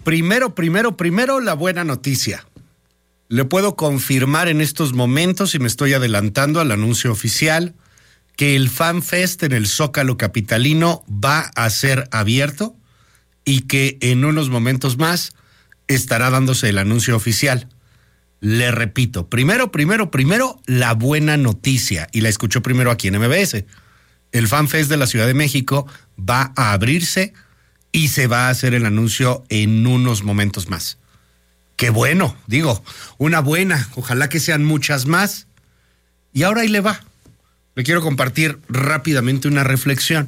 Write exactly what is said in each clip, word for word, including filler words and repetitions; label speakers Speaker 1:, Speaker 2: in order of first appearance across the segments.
Speaker 1: Primero, primero, primero, la buena noticia. Le puedo confirmar en estos momentos, y me estoy adelantando al anuncio oficial, que el FanFest en el Zócalo capitalino va a ser abierto y que en unos momentos más estará dándose el anuncio oficial. Le repito, primero, primero, primero, la buena noticia, y la escuchó primero aquí en M B S. El FanFest de la Ciudad de México va a abrirse y se va a hacer el anuncio en unos momentos más. Qué bueno, digo, una buena, ojalá que sean muchas más. Y ahora ahí le va. Le quiero compartir rápidamente una reflexión.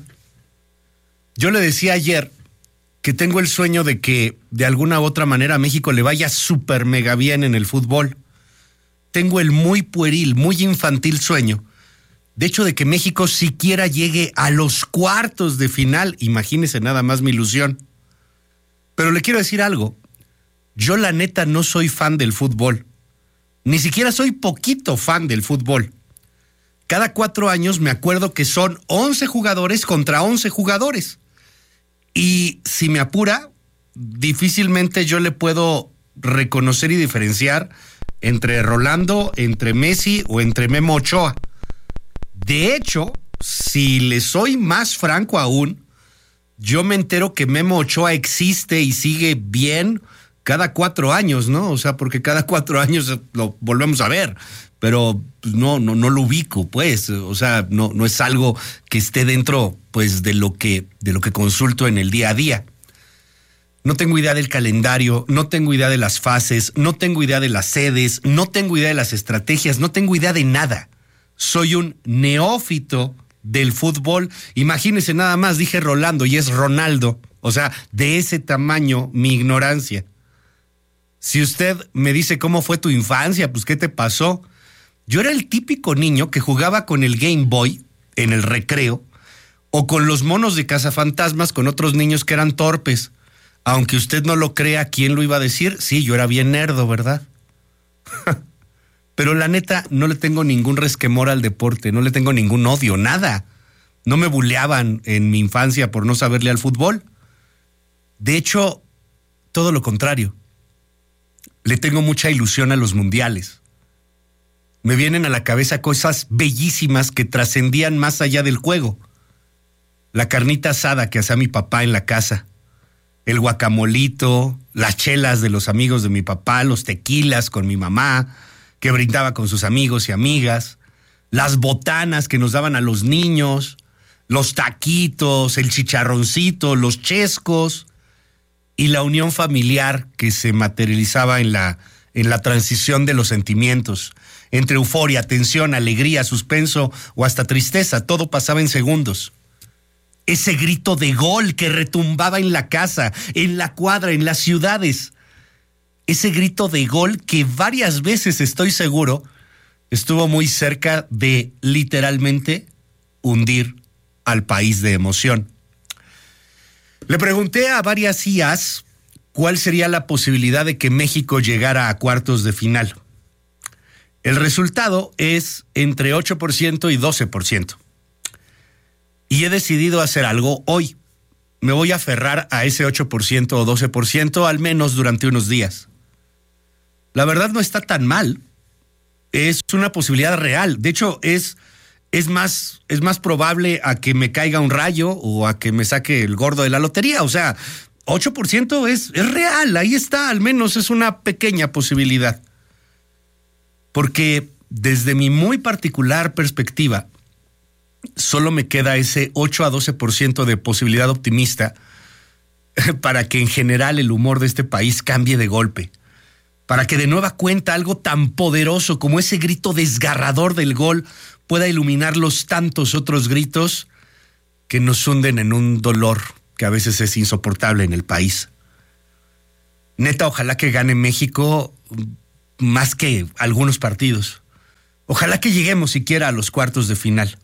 Speaker 1: Yo le decía ayer que tengo el sueño de que de alguna u otra manera a México le vaya súper mega bien en el fútbol. Tengo el muy pueril, muy infantil sueño, de hecho, de que México siquiera llegue a los cuartos de final. Imagínese nada más mi ilusión. Pero le quiero decir algo. Yo la neta no soy fan del fútbol. Ni siquiera soy poquito fan del fútbol. Cada cuatro años me acuerdo que son once jugadores contra once jugadores. Y si me apura, difícilmente yo le puedo reconocer y diferenciar entre Rolando, entre Messi o entre Memo Ochoa. De hecho, si le soy más franco aún, yo me entero que Memo Ochoa existe y sigue bien cada cuatro años, ¿no? O sea, porque cada cuatro años lo volvemos a ver, pero no, no, no lo ubico, pues. O sea, no, no es algo que esté dentro, pues, de lo que, de lo que consulto en el día a día. No tengo idea del calendario, no tengo idea de las fases, no tengo idea de las sedes, no tengo idea de las estrategias, no tengo idea de nada. Soy un neófito del fútbol. Imagínese nada más, dije Rolando y es Ronaldo. O sea, de ese tamaño mi ignorancia. Si usted me dice cómo fue tu infancia, pues ¿qué te pasó? Yo era el típico niño que jugaba con el Game Boy en el recreo o con los monos de cazafantasmas con otros niños que eran torpes. Aunque usted no lo crea, ¿quién lo iba a decir? Sí, yo era bien nerdo, ¿verdad? Pero la neta, no le tengo ningún resquemor al deporte, no le tengo ningún odio, nada. No me buleaban en mi infancia por no saberle al fútbol. De hecho, todo lo contrario. Le tengo mucha ilusión a los mundiales. Me vienen a la cabeza cosas bellísimas que trascendían más allá del juego. La carnita asada que hacía mi papá en la casa, el guacamolito, las chelas de los amigos de mi papá, los tequilas con mi mamá, que brindaba con sus amigos y amigas, las botanas que nos daban a los niños, los taquitos, el chicharroncito, los chescos, y la unión familiar que se materializaba en la, en la transición de los sentimientos, entre euforia, tensión, alegría, suspenso o hasta tristeza. Todo pasaba en segundos. Ese grito de gol que retumbaba en la casa, en la cuadra, en las ciudades. Ese grito de gol que varias veces, estoy seguro, estuvo muy cerca de literalmente hundir al país de emoción. Le pregunté a varias I As cuál sería la posibilidad de que México llegara a cuartos de final. El resultado es entre ocho por ciento y doce por ciento. Y he decidido hacer algo hoy. Me voy a aferrar a ese ocho por ciento o doce por ciento al menos durante unos días. La verdad no está tan mal. Es una posibilidad real. De hecho, es, es, más, es más probable a que me caiga un rayo o a que me saque el gordo de la lotería. O sea, ocho por ciento es, es real. Ahí está, al menos es una pequeña posibilidad. Porque desde mi muy particular perspectiva, solo me queda ese ocho a doce por ciento de posibilidad optimista para que en general el humor de este país cambie de golpe. Para que de nueva cuenta algo tan poderoso como ese grito desgarrador del gol pueda iluminar los tantos otros gritos que nos hunden en un dolor que a veces es insoportable en el país. Neta, ojalá que gane México más que algunos partidos. Ojalá que lleguemos siquiera a los cuartos de final.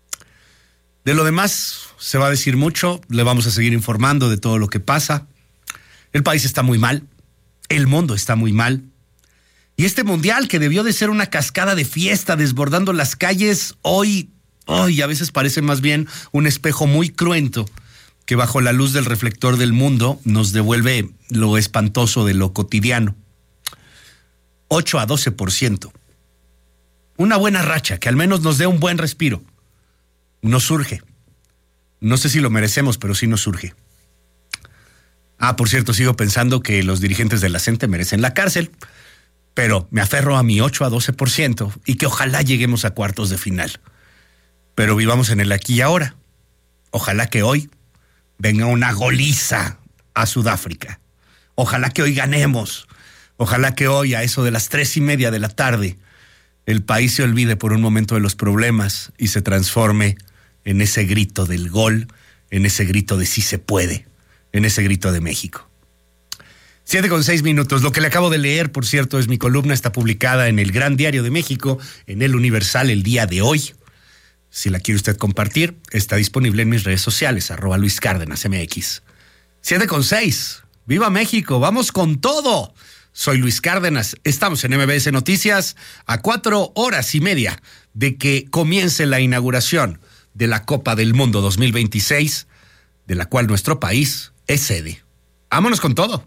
Speaker 1: De lo demás se va a decir mucho, le vamos a seguir informando de todo lo que pasa. El país está muy mal. El mundo está muy mal. Y este mundial, que debió de ser una cascada de fiesta desbordando las calles, hoy, hoy a veces parece más bien un espejo muy cruento que bajo la luz del reflector del mundo nos devuelve lo espantoso de lo cotidiano. ocho a doce por ciento. Una buena racha, que al menos nos dé un buen respiro. Nos surge. No sé si lo merecemos, pero sí nos surge. Ah, por cierto, sigo pensando que los dirigentes de la CENTE merecen la cárcel, pero me aferro a mi ocho a doce por ciento y que ojalá lleguemos a cuartos de final. Pero vivamos en el aquí y ahora. Ojalá que hoy venga una goliza a Sudáfrica. Ojalá que hoy ganemos. Ojalá que hoy, a eso de las tres y media de la tarde, el país se olvide por un momento de los problemas y se transforme en ese grito del gol, en ese grito de sí se puede, en ese grito de México. Siete con seis minutos. Lo que le acabo de leer, por cierto, es mi columna, está publicada en el Gran Diario de México, en El Universal, el día de hoy. Si la quiere usted compartir, está disponible en mis redes sociales, arroba Luis Cárdenas M X. Siete con seis. ¡Viva México! ¡Vamos con todo! Soy Luis Cárdenas. Estamos en M B S Noticias a cuatro horas y media de que comience la inauguración de la Copa del Mundo dos mil veintiséis, de la cual nuestro país es sede. ¡Vámonos con todo!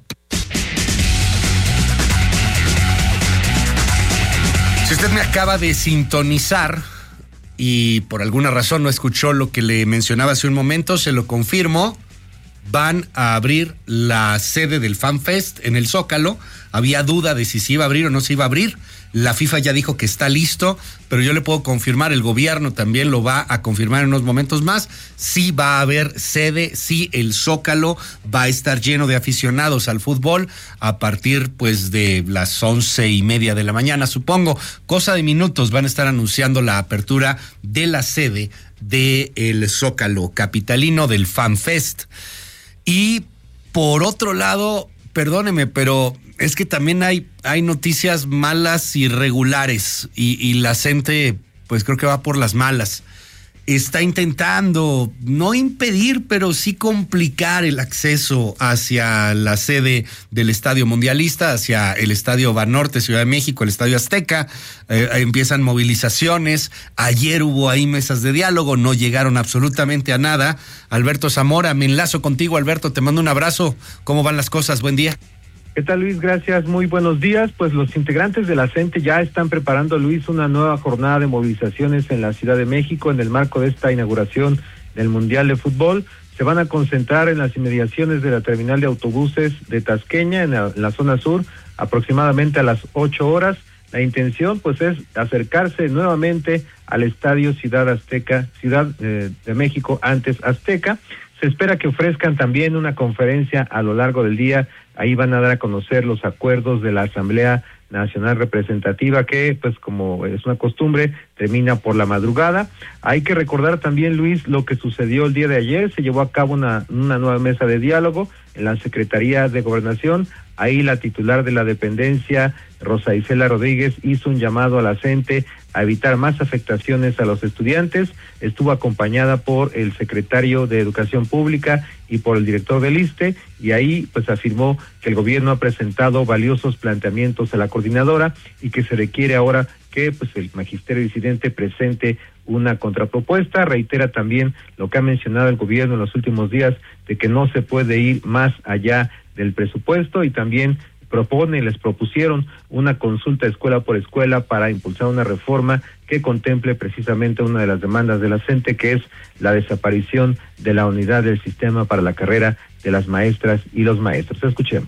Speaker 1: Si usted me acaba de sintonizar y por alguna razón no escuchó lo que le mencionaba hace un momento, se lo confirmo. Van a abrir la sede del FanFest en el Zócalo. Había duda de si se iba a abrir o no se iba a abrir. La FIFA ya dijo que está listo, pero yo le puedo confirmar, el gobierno también lo va a confirmar en unos momentos más. Sí va a haber sede, sí el Zócalo va a estar lleno de aficionados al fútbol a partir pues de las once y media de la mañana, supongo. Cosa de minutos van a estar anunciando la apertura de la sede del Zócalo capitalino del FanFest. Y por otro lado, perdóneme, pero es que también hay, hay noticias malas y regulares y, y la gente, pues creo que va por las malas. Está intentando no impedir, pero sí complicar el acceso hacia la sede del Estadio Mundialista, hacia el Estadio Banorte, Ciudad de México, el Estadio Azteca. Eh, empiezan movilizaciones. Ayer hubo ahí mesas de diálogo, no llegaron absolutamente a nada. Alberto Zamora, me enlazo contigo, Alberto, te mando un abrazo. ¿Cómo van las cosas? Buen día.
Speaker 2: ¿Qué tal, Luis? Gracias, muy buenos días. Pues los integrantes de la CENTE ya están preparando, Luis, una nueva jornada de movilizaciones en la Ciudad de México en el marco de esta inauguración del Mundial de Fútbol. Se van a concentrar en las inmediaciones de la terminal de autobuses de Tasqueña, en la, en la zona sur, aproximadamente a las ocho horas. La intención, pues, es acercarse nuevamente al Estadio Ciudad Azteca, Ciudad eh, de México, antes Azteca. Se espera que ofrezcan también una conferencia a lo largo del día. Ahí van a dar a conocer los acuerdos de la Asamblea Nacional Representativa, que, pues, como es una costumbre, termina por la madrugada. Hay que recordar también, Luis, lo que sucedió el día de ayer. Se llevó a cabo una, una nueva mesa de diálogo en la Secretaría de Gobernación. Ahí la titular de la dependencia, Rosa Isela Rodríguez, hizo un llamado a la CENTE a evitar más afectaciones a los estudiantes. Estuvo acompañada por el secretario de Educación Pública y por el director del ISSSTE, y ahí pues afirmó que el gobierno ha presentado valiosos planteamientos a la coordinadora y que se requiere ahora que pues el magisterio disidente presente una contrapropuesta. Reitera también lo que ha mencionado el gobierno en los últimos días, de que no se puede ir más allá del presupuesto, y también propone, les propusieron una consulta escuela por escuela para impulsar una reforma que contemple precisamente una de las demandas de la CENTE, que es la desaparición de la unidad del sistema para la carrera de las maestras y los maestros. Escuchemos.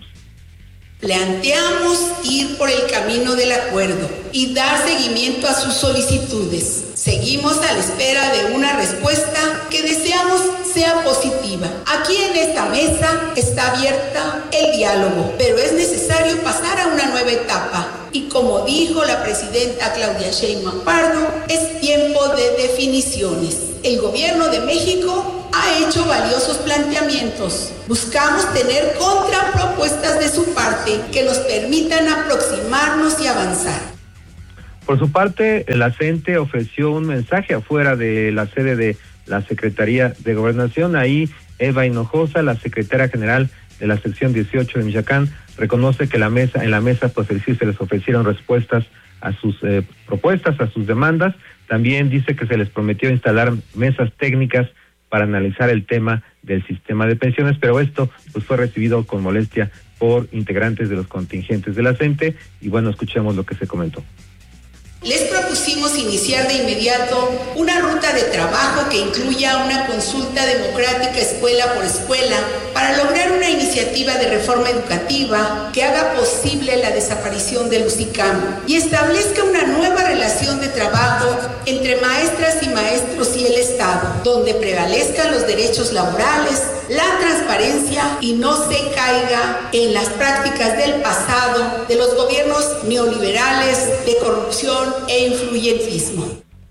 Speaker 3: Planteamos ir por el camino del acuerdo y dar seguimiento a sus solicitudes. Seguimos a la espera de una respuesta que deseamos sea positiva. Aquí en esta mesa está abierta el diálogo, pero es necesario pasar a una nueva etapa. Y como dijo la presidenta Claudia Sheinbaum Pardo, es tiempo de definiciones. El gobierno de México ha hecho valiosos planteamientos. Buscamos tener contrapropuestas de su parte que nos permitan aproximarnos y avanzar.
Speaker 2: Por su parte, la CENTE ofreció un mensaje afuera de la sede de la Secretaría de Gobernación. Ahí Eva Hinojosa, la secretaria general de la sección dieciocho de Michoacán, reconoce que la mesa, en la mesa pues sí se les ofrecieron respuestas a sus eh, propuestas, a sus demandas. También dice que se les prometió instalar mesas técnicas para analizar el tema del sistema de pensiones, pero esto pues fue recibido con molestia por integrantes de los contingentes de la CENTE, y bueno, escuchemos lo que se comentó.
Speaker 3: Les propusimos iniciar de inmediato una ruta de trabajo que incluya una consulta democrática escuela por escuela para lograr una iniciativa de reforma educativa que haga posible la desaparición del UCICAM y establezca una nueva relación de trabajo entre maestras y maestros y el Estado, donde prevalezcan los derechos laborales, la transparencia y no se caiga en las prácticas del pasado de los gobiernos neoliberales de corrupción e influyentismo.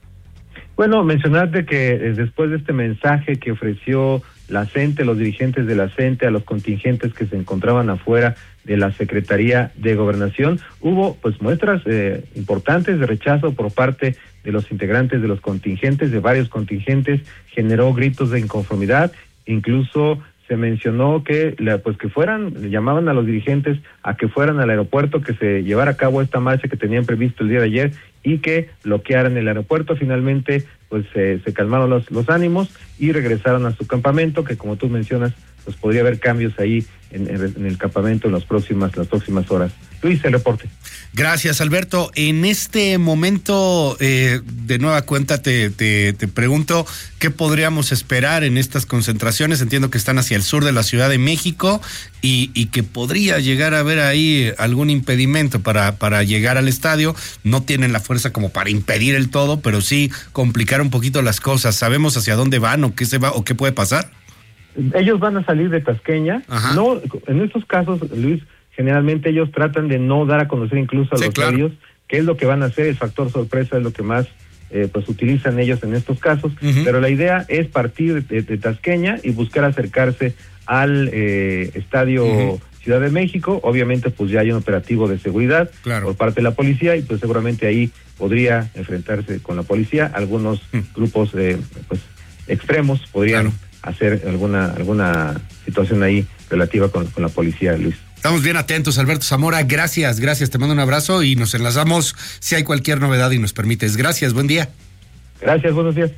Speaker 2: Bueno, mencionarte que eh, después de este mensaje que ofreció la CENTE, los dirigentes de la CENTE a los contingentes que se encontraban afuera de la Secretaría de Gobernación, hubo pues muestras eh, importantes de rechazo por parte de los integrantes de los contingentes, de varios contingentes, generó gritos de inconformidad, incluso se mencionó que la, pues que fueran, llamaban a los dirigentes a que fueran al aeropuerto, que se llevara a cabo esta marcha que tenían previsto el día de ayer y que bloquearan el aeropuerto. Finalmente pues eh, se calmaron los, los ánimos y regresaron a su campamento, que como tú mencionas, pues podría haber cambios ahí en, en, en el campamento en las próximas, las próximas horas. Luis, el reporte.
Speaker 1: Gracias, Alberto. En este momento, eh, de nueva cuenta, te, te, te pregunto, ¿qué podríamos esperar en estas concentraciones? Entiendo que están hacia el sur de la Ciudad de México y, y que podría llegar a haber ahí algún impedimento para, para llegar al estadio. No tienen la fuerza como para impedir el todo, pero sí complicar un poquito las cosas. ¿Sabemos hacia dónde van o qué se va o qué puede pasar?
Speaker 2: Ellos van a salir de Tasqueña. Ajá. No, en estos casos, Luis, generalmente ellos tratan de no dar a conocer incluso a sí, los claro. medios qué es lo que van a hacer. El factor sorpresa es lo que más eh, pues utilizan ellos en estos casos, uh-huh. pero la idea es partir de, de Tasqueña y buscar acercarse al eh, estadio uh-huh. Ciudad de México. Obviamente pues ya hay un operativo de seguridad claro. por parte de la policía y pues seguramente ahí podría enfrentarse con la policía. Algunos uh-huh. grupos eh, pues extremos podrían claro. hacer alguna alguna situación ahí relativa con, con la policía, Luis.
Speaker 1: Estamos bien atentos, Alberto Zamora. Gracias, gracias. Te mando un abrazo y nos enlazamos si hay cualquier novedad y nos permites. Gracias, buen día.
Speaker 2: Gracias, buenos días.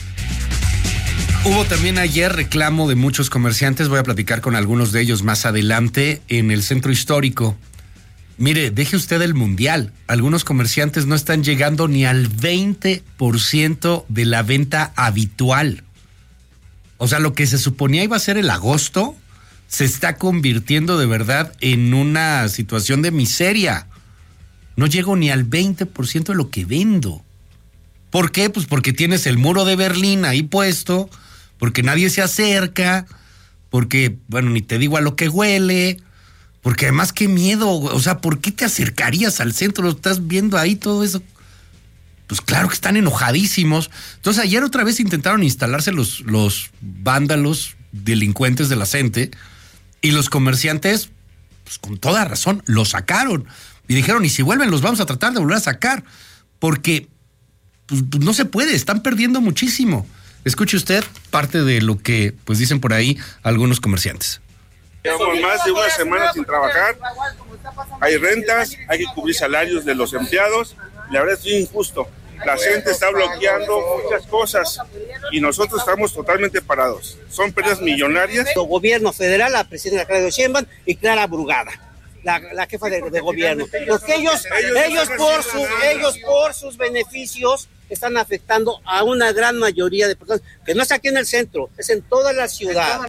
Speaker 1: Hubo también ayer reclamo de muchos comerciantes. Voy a platicar con algunos de ellos más adelante en el centro histórico. Mire, deje usted el mundial. Algunos comerciantes no están llegando ni al veinte por ciento de la venta habitual. O sea, lo que se suponía iba a ser el agosto se está convirtiendo de verdad en una situación de miseria. No llego ni al veinte por ciento de lo que vendo. ¿Por qué? Pues porque tienes el muro de Berlín ahí puesto, porque nadie se acerca, porque, bueno, ni te digo a lo que huele, porque además qué miedo, o sea, ¿por qué te acercarías al centro? ¿Estás viendo ahí todo eso? Pues claro que están enojadísimos. Entonces ayer otra vez intentaron instalarse los, los vándalos, delincuentes de la CENTE, y los comerciantes, pues con toda razón, lo sacaron. Y dijeron, y si vuelven, los vamos a tratar de volver a sacar. Porque pues, pues no se puede, están perdiendo muchísimo. Escuche usted parte de lo que pues dicen por ahí algunos comerciantes.
Speaker 4: Llevamos más de una semana sin trabajar. Hay rentas, hay que cubrir salarios de los empleados. La verdad es injusto. La gente está bloqueando muchas cosas y nosotros estamos totalmente parados. Son pérdidas millonarias.
Speaker 5: El gobierno federal, la presidenta Claudia Sheinbaum y Clara Brugada, la, la jefa de, de gobierno. Porque ellos, ellos, ellos, por su, ellos por sus beneficios están afectando a una gran mayoría de personas, que no es aquí en el centro, es en toda la ciudad.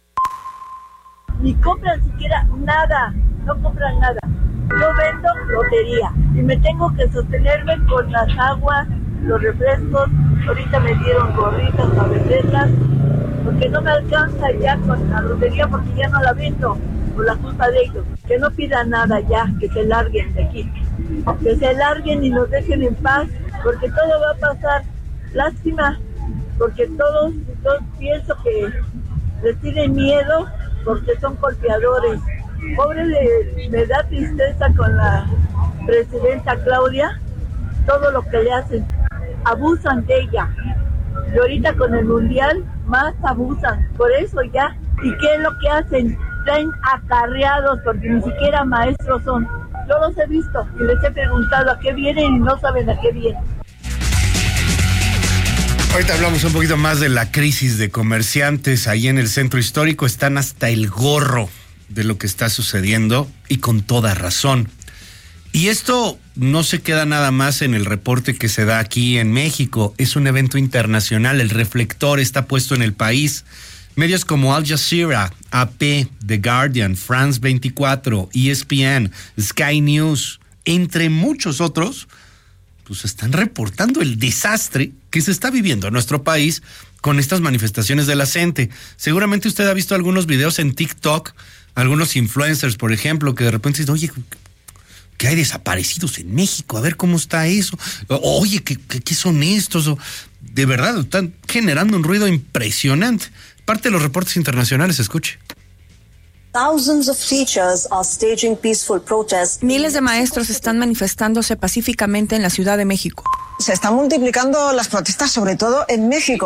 Speaker 6: Ni compran siquiera nada, no compran nada. Yo vendo lotería y me tengo que sostenerme con las aguas, los refrescos. Ahorita me dieron gorritas para venderlas, porque no me alcanza ya con la lotería, porque ya no la vendo por la culpa de ellos. Que no pidan nada ya, que se larguen de aquí. Que se larguen y nos dejen en paz, porque todo va a pasar. Lástima, porque todos, todos pienso que les tienen miedo, porque son golpeadores. Pobre, le, me da tristeza con la presidenta Claudia, todo lo que le hacen, abusan de ella. Y ahorita con el mundial más abusan, por eso ya. ¿Y qué es lo que hacen? Traen acarreados, porque ni siquiera maestros son. Yo los he visto y les he preguntado a qué vienen y no saben a qué vienen.
Speaker 1: Ahorita hablamos un poquito más de la crisis de comerciantes. Ahí en el centro histórico están hasta el gorro de lo que está sucediendo y con toda razón. Y esto no se queda nada más en el reporte que se da aquí en México. Es un evento internacional. El reflector está puesto en el país. Medios como Al Jazeera, A P, The Guardian, France veinticuatro, E S P N, Sky News, entre muchos otros, pues están reportando el desastre que se está viviendo en nuestro país con estas manifestaciones de la gente. Seguramente usted ha visto algunos videos en TikTok, algunos influencers, por ejemplo, que de repente dicen, oye, que hay desaparecidos en México, a ver cómo está eso. Oye, ¿qué, qué, qué son estos? O, de verdad, están generando un ruido impresionante. Parte de los reportes internacionales, escuche.
Speaker 7: Thousands of teachers are staging peaceful protests.
Speaker 8: Miles de maestros están manifestándose pacíficamente en la Ciudad de México.
Speaker 7: Se están multiplicando las protestas, sobre todo en México.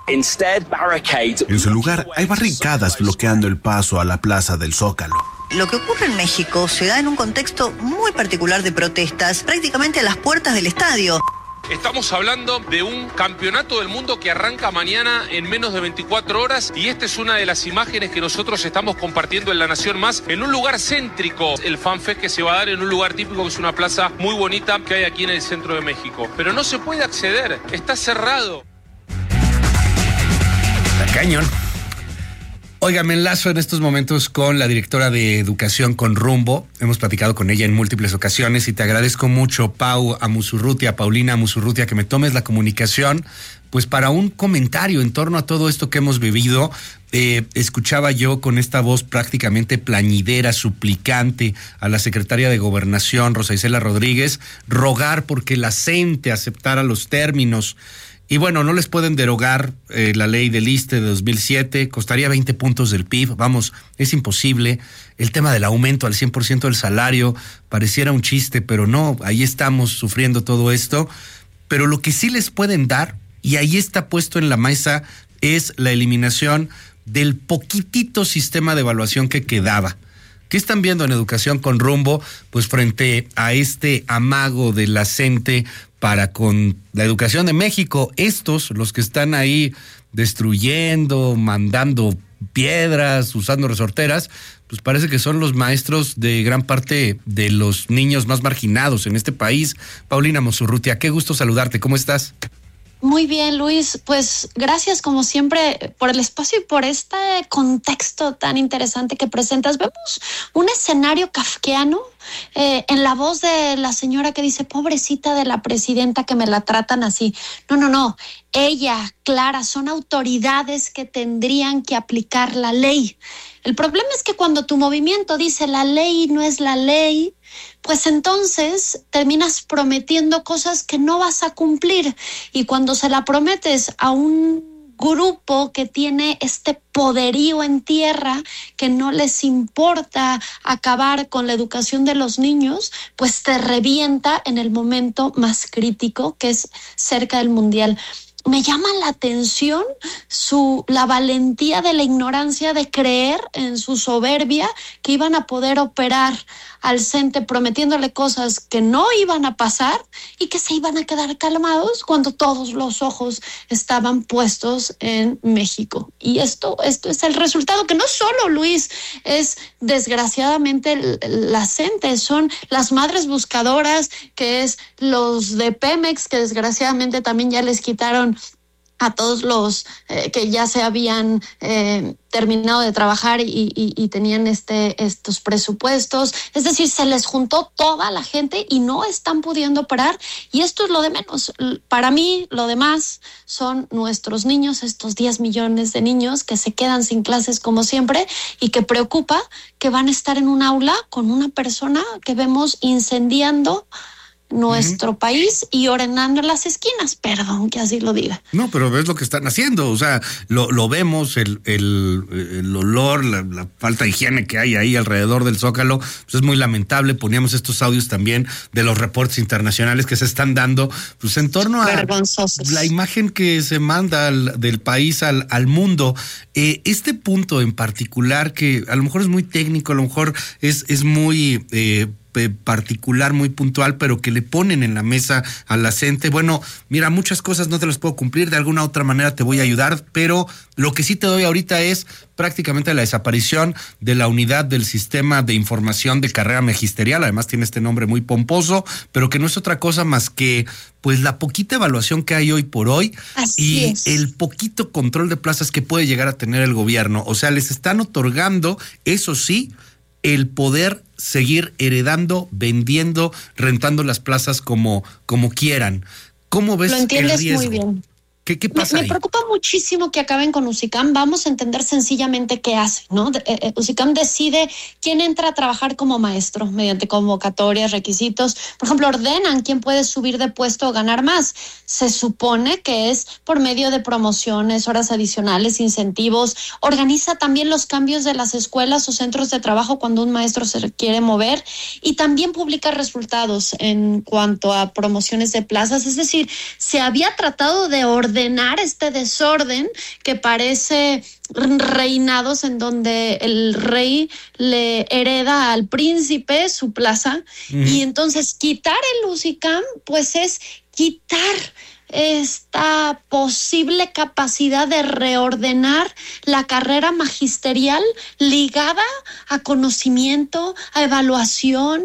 Speaker 9: En su lugar, hay barricadas bloqueando el paso a la Plaza del Zócalo.
Speaker 10: Lo que ocurre en México se da en un contexto muy particular de protestas, prácticamente a las puertas del estadio.
Speaker 11: Estamos hablando de un campeonato del mundo que arranca mañana en menos de veinticuatro horas y esta es una de las imágenes que nosotros estamos compartiendo en La Nación Más, en un lugar céntrico. El FanFest que se va a dar en un lugar típico, que es una plaza muy bonita que hay aquí en el centro de México. Pero no se puede acceder, está cerrado.
Speaker 1: Está cañón. Oiga, me enlazo en estos momentos con la directora de Educación con Rumbo. Hemos platicado con ella en múltiples ocasiones y te agradezco mucho, Pau Amusurrutia, Paulina Amusurrutia, que me tomes la comunicación, pues para un comentario en torno a todo esto que hemos vivido. Eh, escuchaba yo con esta voz prácticamente plañidera, suplicante, a la secretaria de Gobernación, Rosa Isela Rodríguez, rogar porque la gente aceptara los términos. Y bueno, no les pueden derogar eh, la ley del ISSSTE de dos mil siete, costaría veinte puntos del P I B, vamos, es imposible. El tema del aumento al cien por ciento del salario pareciera un chiste, pero no, ahí estamos sufriendo todo esto. Pero lo que sí les pueden dar, y ahí está puesto en la mesa, es la eliminación del poquitito sistema de evaluación que quedaba. ¿Qué están viendo en Educación con Rumbo? Pues frente a este amago de la gente para con la educación de México, estos, los que están ahí destruyendo, mandando piedras, usando resorteras, pues parece que son los maestros de gran parte de los niños más marginados en este país. Paulina Amusurrutia, qué gusto saludarte, ¿cómo estás?
Speaker 12: Muy bien, Luis, pues gracias como siempre por el espacio y por este contexto tan interesante que presentas. Vemos un escenario kafkiano eh, en la voz de la señora que dice, pobrecita de la presidenta que me la tratan así. No, no, no, ella, Clara, son autoridades que tendrían que aplicar la ley. El problema es que cuando tu movimiento dice la ley no es la ley, pues entonces terminas prometiendo cosas que no vas a cumplir. Y cuando se la prometes a un grupo que tiene este poderío en tierra, que no les importa acabar con la educación de los niños, pues te revienta en el momento más crítico, que es cerca del Mundial. Me llama la atención su, la valentía de la ignorancia de creer en su soberbia que iban a poder operar al CENTE prometiéndole cosas que no iban a pasar y que se iban a quedar calmados cuando todos los ojos estaban puestos en México. Y esto, esto es el resultado, que no solo, Luis, es desgraciadamente la CENTE, son las madres buscadoras, que es los de Pemex, que desgraciadamente también ya les quitaron a todos los eh, que ya se habían eh, terminado de trabajar y, y, y tenían este, estos presupuestos. Es decir, se les juntó toda la gente y no están pudiendo operar. Y esto es lo de menos. Para mí, lo demás son nuestros niños, estos diez millones de niños que se quedan sin clases como siempre y que preocupa que van a estar en un aula con una persona que vemos incendiando nuestro uh-huh. país y orinando en las esquinas, perdón que así lo diga.
Speaker 1: No, pero ves lo que están haciendo, o sea, lo, lo vemos, el, el, el olor, la, la falta de higiene que hay ahí alrededor del Zócalo, pues es muy lamentable. Poníamos estos audios también de los reportes internacionales que se están dando, pues en torno a la imagen que se manda al, del país al, al mundo. Eh, este punto en particular, que a lo mejor es muy técnico, a lo mejor es, es muy... Eh, eh, particular, muy puntual, pero que le ponen en la mesa a la gente. Bueno, mira, muchas cosas no te las puedo cumplir, de alguna otra manera te voy a ayudar, pero lo que sí te doy ahorita es prácticamente la desaparición de la unidad del sistema de información de carrera magisterial. Además tiene este nombre muy pomposo, pero que no es otra cosa más que pues la poquita evaluación que hay hoy por hoy. Así y es. El poquito control de plazas que puede llegar a tener el gobierno. O sea, les están otorgando, eso sí, el poder seguir heredando, vendiendo, rentando las plazas como, como quieran. ¿Cómo ves el riesgo?
Speaker 12: Lo entiendes muy bien.
Speaker 1: ¿Qué, qué pasa
Speaker 12: me,
Speaker 1: ahí?
Speaker 12: me preocupa muchísimo que acaben con USICAM. Vamos a entender sencillamente qué hace, ¿no? Eh, eh, USICAM decide quién entra a trabajar como maestro mediante convocatorias, requisitos. Por ejemplo, ordenan quién puede subir de puesto o ganar más. Se supone que es por medio de promociones, horas adicionales, incentivos. Organiza también los cambios de las escuelas o centros de trabajo cuando un maestro se quiere mover, y también publica resultados en cuanto a promociones de plazas. Es decir, se había tratado de ordenar ordenar este desorden que parece reinados en donde el rey le hereda al príncipe su plaza, uh-huh. y entonces quitar el USICAM pues es quitar esta posible capacidad de reordenar la carrera magisterial ligada a conocimiento, a evaluación,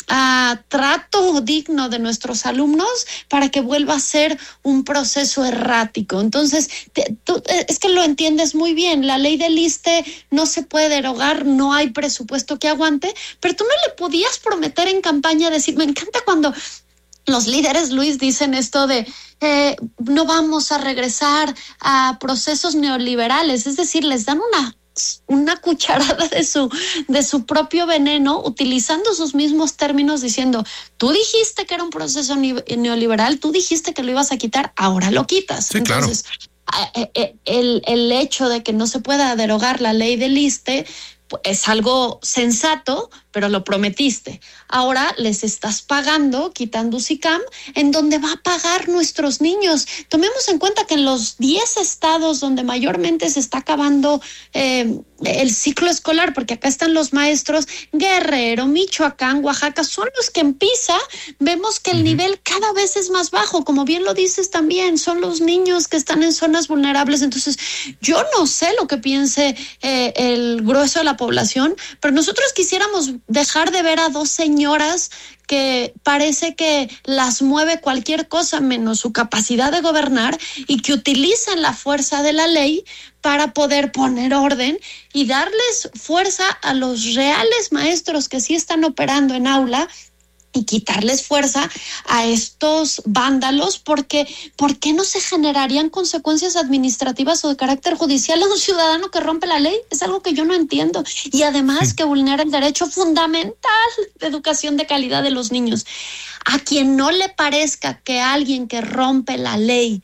Speaker 12: a trato digno de nuestros alumnos, para que vuelva a ser un proceso errático. Entonces, te, tú, es que lo entiendes muy bien, la ley del ISSSTE no se puede derogar, no hay presupuesto que aguante, pero tú no le podías prometer en campaña, decir, me encanta cuando los líderes, Luis, dicen esto de eh, no vamos a regresar a procesos neoliberales, es decir, les dan una una cucharada de su de su propio veneno, utilizando sus mismos términos, diciendo, tú dijiste que era un proceso neoliberal, tú dijiste que lo ibas a quitar, ahora lo quitas.
Speaker 1: Sí,
Speaker 12: Entonces,
Speaker 1: claro.
Speaker 12: el, el hecho de que no se pueda derogar la ley del ISSSTE es algo sensato, pero lo prometiste. Ahora les estás pagando, quitando USICAM, en donde va a pagar nuestros niños. Tomemos en cuenta que en los diez estados donde mayormente se está acabando eh, el ciclo escolar, porque acá están los maestros, Guerrero, Michoacán, Oaxaca, son los que en PISA vemos que el uh-huh. nivel cada vez es más bajo. Como bien lo dices también, son los niños que están en zonas vulnerables. Entonces, yo no sé lo que piense eh, el grueso de la población, pero nosotros quisiéramos dejar de ver a dos señoras que parece que las mueve cualquier cosa menos su capacidad de gobernar, y que utilizan la fuerza de la ley para poder poner orden y darles fuerza a los reales maestros que sí están operando en aula, y quitarles fuerza a estos vándalos, porque ¿por qué no se generarían consecuencias administrativas o de carácter judicial a un ciudadano que rompe la ley? Es algo que yo no entiendo, y además sí. que vulnera el derecho fundamental de educación de calidad de los niños. A quien no le parezca que alguien que rompe la ley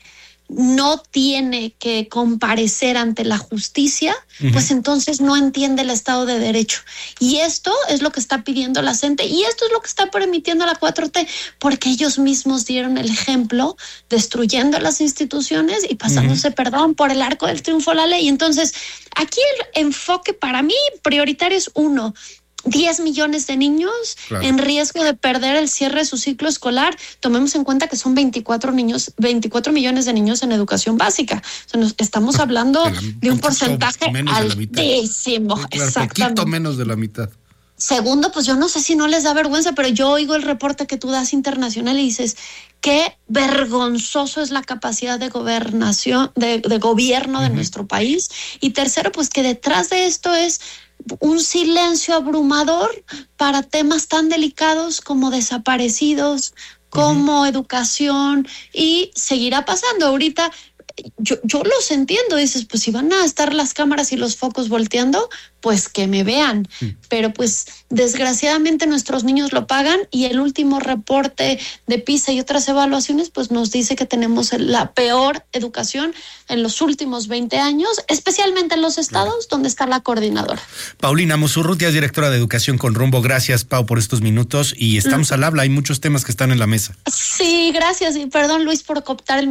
Speaker 12: no tiene que comparecer ante la justicia, uh-huh. pues entonces no entiende el Estado de Derecho. Y esto es lo que está pidiendo la gente, y esto es lo que está permitiendo la cuatro T, porque ellos mismos dieron el ejemplo, destruyendo las instituciones y pasándose, uh-huh. perdón, por el arco del triunfo de la ley. Entonces, aquí el enfoque para mí prioritario es uno, diez millones de niños claro. en riesgo de perder el cierre de su ciclo escolar. Tomemos en cuenta que son veinticuatro niños, veinticuatro millones de niños en educación básica. O sea, nos estamos hablando de, la, de un porcentaje altísimo.
Speaker 1: Claro, exactamente. Poquito menos de la mitad.
Speaker 12: Segundo, pues yo no sé si no les da vergüenza, pero yo oigo el reporte que tú das internacional y dices, qué vergonzoso es la capacidad de gobernación, de, de gobierno uh-huh. de nuestro país. Y tercero, pues que detrás de esto es un silencio abrumador para temas tan delicados como desaparecidos, como uh-huh. educación, y seguirá pasando. Ahorita yo, yo los entiendo, dices, pues si van a estar las cámaras y los focos volteando, pues que me vean. Sí. Pero pues desgraciadamente nuestros niños lo pagan, y el último reporte de PISA y otras evaluaciones pues nos dice que tenemos la peor educación en los últimos veinte años, especialmente en los estados claro. donde está la coordinadora.
Speaker 1: Paulina Musurrutia es directora de Educación con Rumbo. Gracias, Pau, por estos minutos, y estamos mm. al habla. Hay muchos temas que están en la mesa.
Speaker 12: Sí, gracias, y perdón, Luis, por cooptar el